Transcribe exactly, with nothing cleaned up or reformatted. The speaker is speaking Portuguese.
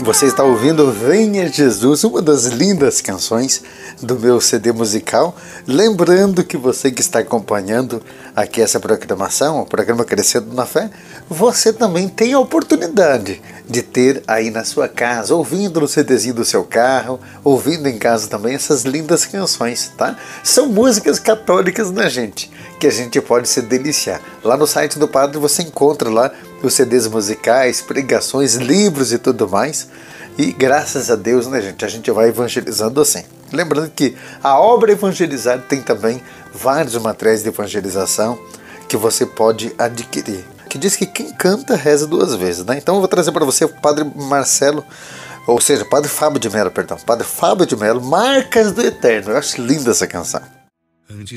Você está ouvindo Venha Jesus, uma das lindas canções do meu C D musical. Lembrando que você que está acompanhando aqui essa programação, o programa Crescendo na Fé, você também tem a oportunidade de ter aí na sua casa, ouvindo no CDzinho do seu carro, ouvindo em casa também essas lindas canções, tá? São músicas católicas, né, gente? Que a gente pode se deliciar. Lá no site do Padre você encontra lá os C Ds musicais, pregações, livros e tudo mais. E graças a Deus, né, gente, a gente vai evangelizando assim. Lembrando que a obra Evangelizar tem também vários materiais de evangelização que você pode adquirir. Que diz que quem canta reza duas vezes, né? Então eu vou trazer para você o Padre Marcelo, ou seja, Padre Fábio de Mello, perdão, Padre Fábio de Mello, Marcas do Eterno. Eu acho linda essa canção.